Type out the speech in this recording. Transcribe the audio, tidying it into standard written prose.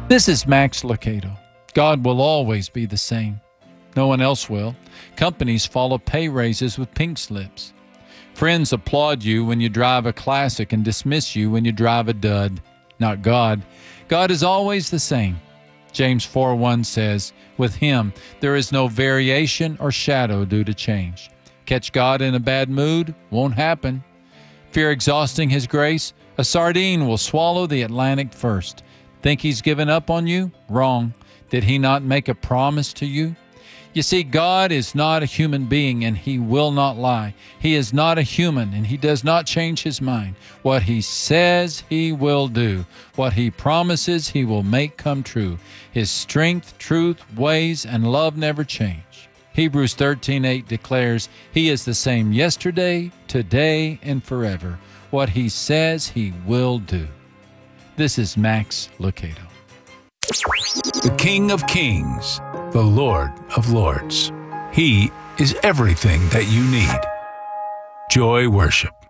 This is Max Lucado. God will always be the same. No one else will. Companies follow pay raises with pink slips. Friends applaud you when you drive a classic and dismiss you when you drive a dud. Not God. God is always the same. James 4:1 says, with him there is no variation or shadow due to change. Catch God in a bad mood? Won't happen. Fear exhausting his grace? A sardine will swallow the Atlantic first. Think he's given up on you? Wrong. Did he not make a promise to you? You see, God is not a human being, and he will not lie. He is not a human, and he does not change his mind. What he says, he will do. What he promises, he will make come true. His strength, truth, ways, and love never change. Hebrews 13:8 declares, he is the same yesterday, today, and forever. What he says, he will do. This is Max Lucado. The King of Kings, the Lord of Lords. He is everything that you need. Joy Worship.